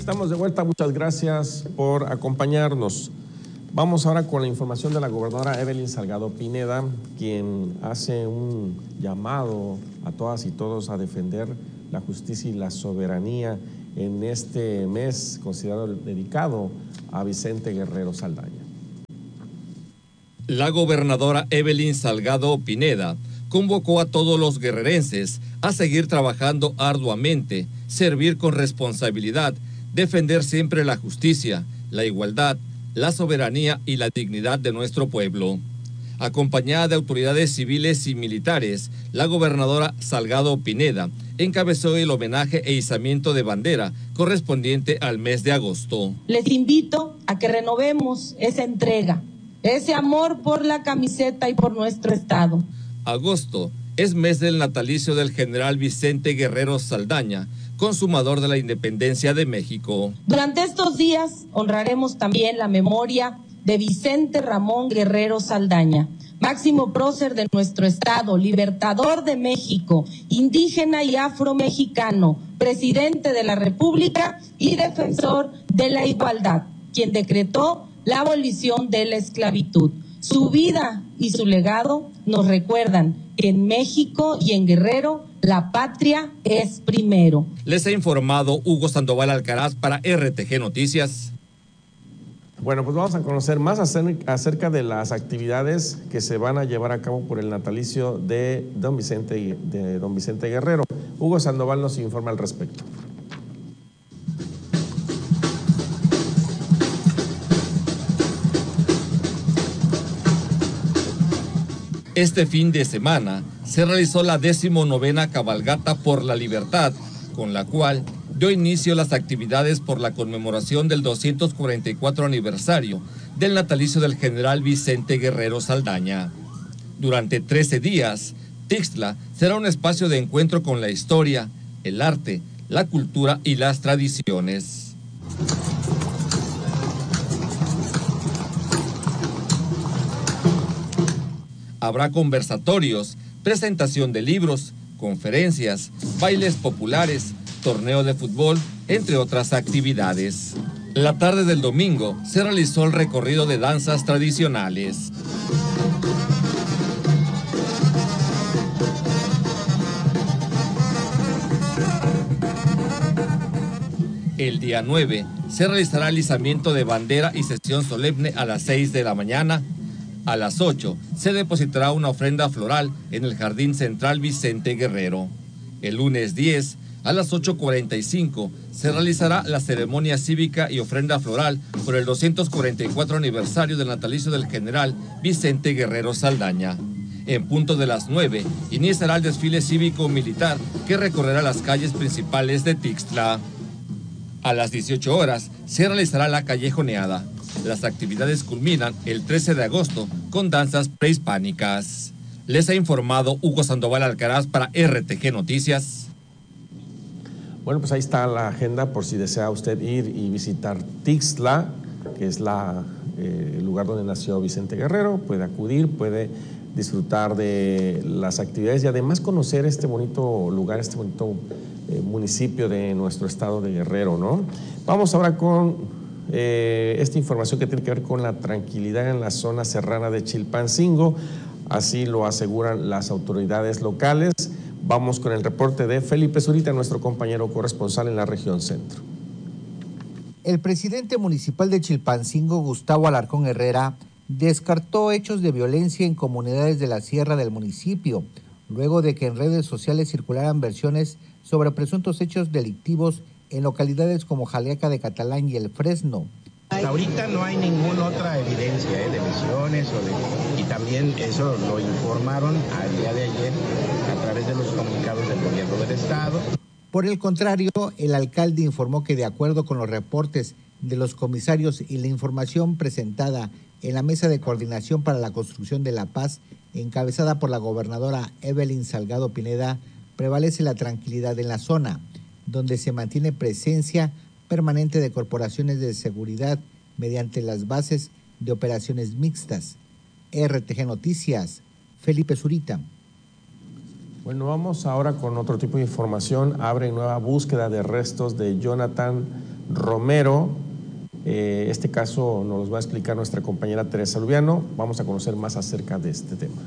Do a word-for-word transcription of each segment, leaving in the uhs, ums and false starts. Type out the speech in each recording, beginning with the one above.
Estamos de vuelta, muchas gracias por acompañarnos. Vamos ahora con la información de la gobernadora Evelyn Salgado Pineda, quien hace un llamado a todas y todos a defender la justicia y la soberanía en este mes considerado dedicado a Vicente Guerrero Saldaña. La gobernadora Evelyn Salgado Pineda convocó a todos los guerrerenses a seguir trabajando arduamente, servir con responsabilidad, defender siempre la justicia, la igualdad, la soberanía y la dignidad de nuestro pueblo. Acompañada de autoridades civiles y militares, la gobernadora Salgado Pineda encabezó el homenaje e izamiento de bandera correspondiente al mes de agosto. Les invito a que renovemos esa entrega, ese amor por la camiseta y por nuestro estado. Agosto es mes del natalicio del general Vicente Guerrero Saldaña, consumador de la independencia de México. Durante estos días honraremos también la memoria de Vicente Ramón Guerrero Saldaña, máximo prócer de nuestro estado, libertador de México, indígena y afromexicano, presidente de la República y defensor de la igualdad, quien decretó la abolición de la esclavitud. Su vida y su legado nos recuerdan que en México y en Guerrero la patria es primero. Les ha informado Hugo Sandoval Alcaraz para R T G Noticias. Bueno, pues vamos a conocer más acerca de las actividades que se van a llevar a cabo por el natalicio de don Vicente, de don Vicente Guerrero. Hugo Sandoval nos informa al respecto. Este fin de semana se realizó la decimonovena Cabalgata por la Libertad, con la cual dio inicio a las actividades por la conmemoración del doscientos cuarenta y cuatro aniversario del natalicio del general Vicente Guerrero Saldaña. Durante trece días, Tixtla será un espacio de encuentro con la historia, el arte, la cultura y las tradiciones. Habrá conversatorios, presentación de libros, conferencias, bailes populares, torneo de fútbol, entre otras actividades. La tarde del domingo se realizó el recorrido de danzas tradicionales. El día nueve se realizará el izamiento de bandera y sesión solemne a las seis de la mañana. A las ocho se depositará una ofrenda floral en el Jardín Central Vicente Guerrero. El lunes diez, a las ocho cuarenta y cinco, se realizará la ceremonia cívica y ofrenda floral por el doscientos cuarenta y cuatro aniversario del natalicio del general Vicente Guerrero Saldaña. En punto de las nueve, iniciará el desfile cívico-militar que recorrerá las calles principales de Tixtla. A las dieciocho horas se realizará la callejoneada. Las actividades culminan el trece de agosto con danzas prehispánicas. Les ha informado Hugo Sandoval Alcaraz para R T G Noticias. Bueno, pues ahí está la agenda por si desea usted ir y visitar Tixtla, que es la, eh, el lugar donde nació Vicente Guerrero. Puede acudir, puede disfrutar de las actividades y además conocer este bonito lugar, este bonito eh, municipio de nuestro estado de Guerrero, ¿no? Vamos ahora con Eh, esta información que tiene que ver con la tranquilidad en la zona serrana de Chilpancingo, así lo aseguran las autoridades locales. Vamos con el reporte de Felipe Zurita, nuestro compañero corresponsal en la región centro. El presidente municipal de Chilpancingo, Gustavo Alarcón Herrera, descartó hechos de violencia en comunidades de la sierra del municipio, luego de que en redes sociales circularan versiones sobre presuntos hechos delictivos en localidades como Jaliaca de Catalán y El Fresno. Hasta ahorita no hay ninguna otra evidencia ¿eh? de lesiones o de, y también eso lo informaron al día de ayer a través de los comunicados del gobierno del estado. Por el contrario, el alcalde informó que de acuerdo con los reportes de los comisarios y la información presentada en la Mesa de Coordinación para la Construcción de la Paz, encabezada por la gobernadora Evelyn Salgado Pineda, prevalece la tranquilidad en la zona, donde se mantiene presencia permanente de corporaciones de seguridad mediante las bases de operaciones mixtas. R T G Noticias, Felipe Zurita. Bueno, vamos ahora con otro tipo de información. Abre nueva búsqueda de restos de Jonathan Romero. Eh, este caso nos va a explicar nuestra compañera Teresa Lubiano. Vamos a conocer más acerca de este tema.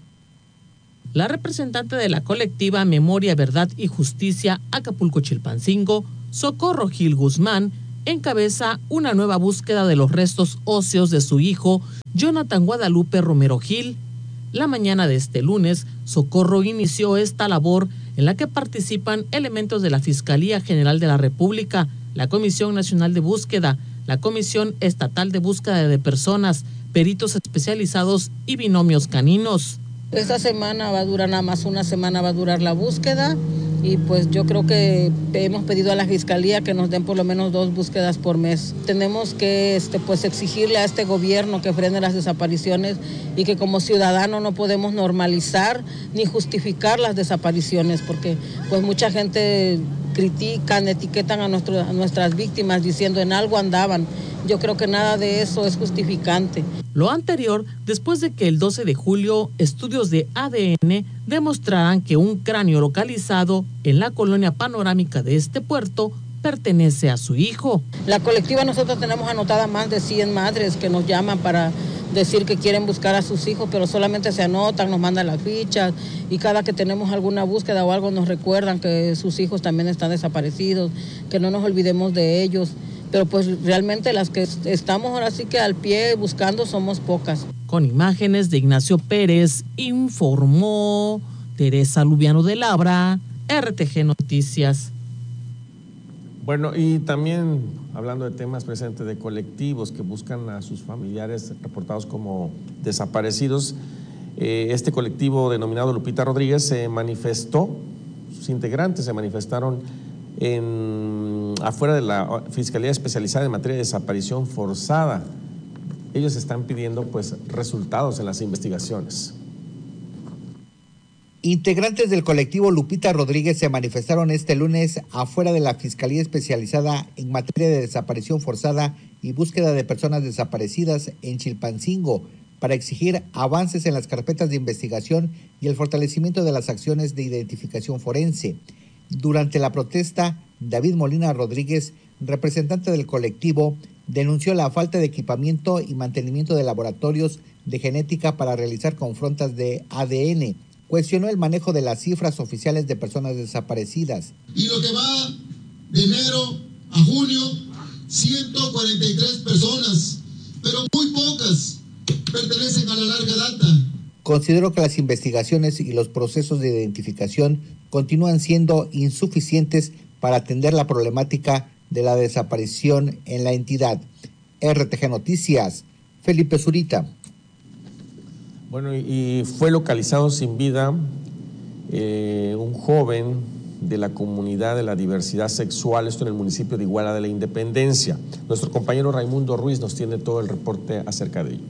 La representante de la colectiva Memoria, Verdad y Justicia Acapulco Chilpancingo, Socorro Gil Guzmán, encabeza una nueva búsqueda de los restos óseos de su hijo, Jonathan Guadalupe Romero Gil. La mañana de este lunes, Socorro inició esta labor en la que participan elementos de la Fiscalía General de la República, la Comisión Nacional de Búsqueda, la Comisión Estatal de Búsqueda de Personas, peritos especializados y binomios caninos. Esta semana va a durar, nada más una semana va a durar la búsqueda, y pues yo creo que hemos pedido a la Fiscalía que nos den por lo menos dos búsquedas por mes. Tenemos que este, pues exigirle a este gobierno que frene las desapariciones, y que como ciudadano no podemos normalizar ni justificar las desapariciones, porque pues mucha gente critican, etiquetan a, nuestro, a nuestras víctimas diciendo en algo andaban. Yo creo que nada de eso es justificante. Lo anterior, después de que el doce de julio estudios de A D N demostraran que un cráneo localizado en la colonia panorámica de este puerto pertenece a su hijo. La colectiva, nosotros tenemos anotada más de cien madres que nos llaman para decir que quieren buscar a sus hijos, pero solamente se anotan, nos mandan las fichas, y cada que tenemos alguna búsqueda o algo nos recuerdan que sus hijos también están desaparecidos, que no nos olvidemos de ellos. Pero pues realmente las que estamos ahora sí que al pie buscando somos pocas. Con imágenes de Ignacio Pérez, informó Teresa Lubiano de Labra, R T G Noticias. Bueno, y también hablando de temas presentes de colectivos que buscan a sus familiares reportados como desaparecidos, eh, este colectivo denominado Lupita Rodríguez se manifestó, sus integrantes se manifestaron En, afuera de la Fiscalía Especializada en Materia de Desaparición Forzada. Ellos están pidiendo pues resultados en las investigaciones. Integrantes del colectivo Lupita Rodríguez se manifestaron este lunes afuera de la Fiscalía Especializada en Materia de Desaparición Forzada y Búsqueda de Personas Desaparecidas en Chilpancingo para exigir avances en las carpetas de investigación y el fortalecimiento de las acciones de identificación forense. Durante la protesta, David Molina Rodríguez, representante del colectivo, denunció la falta de equipamiento y mantenimiento de laboratorios de genética para realizar confrontas de A D N. Cuestionó el manejo de las cifras oficiales de personas desaparecidas. Y lo que va de enero a junio, ciento cuarenta y tres personas, pero muy pocas pertenecen a la larga data. Considero que las investigaciones y los procesos de identificación continúan siendo insuficientes para atender la problemática de la desaparición en la entidad. R T G Noticias, Felipe Zurita. Bueno, y fue localizado sin vida eh, un joven de la comunidad de la diversidad sexual, esto en el municipio de Iguala de la Independencia. Nuestro compañero Raimundo Ruiz nos tiene todo el reporte acerca de ello.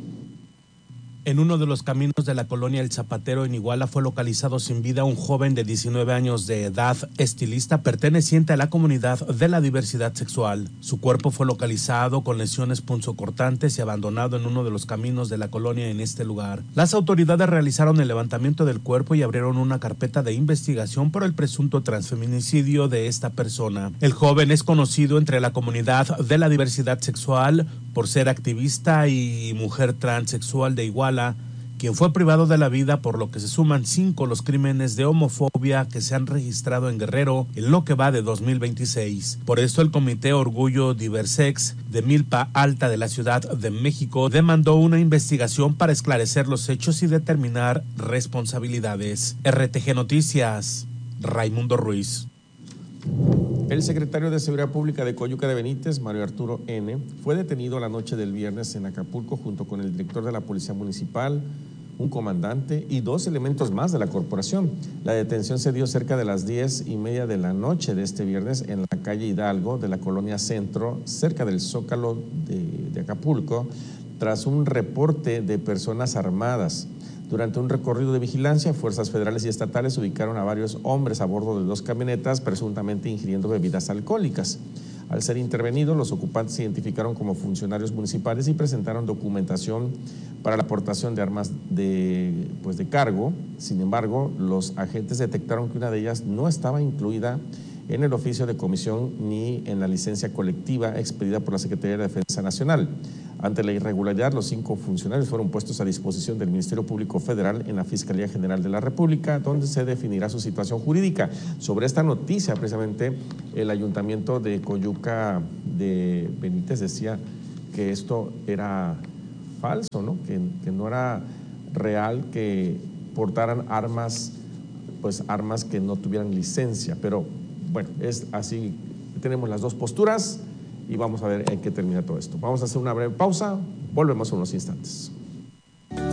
En uno de los caminos de la colonia El Zapatero en Iguala fue localizado sin vida un joven de diecinueve años de edad, estilista perteneciente a la comunidad de la diversidad sexual. Su cuerpo fue localizado con lesiones punzocortantes y abandonado en uno de los caminos de la colonia en este lugar. Las autoridades realizaron el levantamiento del cuerpo y abrieron una carpeta de investigación por el presunto transfeminicidio de esta persona. El joven es conocido entre la comunidad de la diversidad sexual por ser activista y mujer transexual de Iguala, quien fue privado de la vida, por lo que se suman cinco los crímenes de homofobia que se han registrado en Guerrero en lo que va de dos mil veintiséis. Por esto el Comité Orgullo Diversex de Milpa Alta de la Ciudad de México demandó una investigación para esclarecer los hechos y determinar responsabilidades. R T G Noticias, Raimundo Ruiz. El secretario de Seguridad Pública de Coyuca de Benítez, Mario Arturo N., fue detenido la noche del viernes en Acapulco junto con el director de la Policía Municipal, un comandante y dos elementos más de la corporación. La detención se dio cerca de las diez y media de la noche de este viernes en la calle Hidalgo de la colonia Centro, cerca del Zócalo de, de Acapulco, tras un reporte de personas armadas. Durante un recorrido de vigilancia, fuerzas federales y estatales ubicaron a varios hombres a bordo de dos camionetas presuntamente ingiriendo bebidas alcohólicas. Al ser intervenidos, los ocupantes se identificaron como funcionarios municipales y presentaron documentación para la aportación de armas de, pues de cargo. Sin embargo, los agentes detectaron que una de ellas no estaba incluida en el oficio de comisión ni en la licencia colectiva expedida por la Secretaría de Defensa Nacional. Ante la irregularidad, los cinco funcionarios fueron puestos a disposición del Ministerio Público Federal en la Fiscalía General de la República, donde se definirá su situación jurídica. Sobre esta noticia, precisamente, el Ayuntamiento de Coyuca de Benítez decía que esto era falso, ¿no? Que, que no era real que portaran armas, pues armas que no tuvieran licencia, pero bueno, es así, tenemos las dos posturas y vamos a ver en qué termina todo esto. Vamos a hacer una breve pausa, volvemos en unos instantes.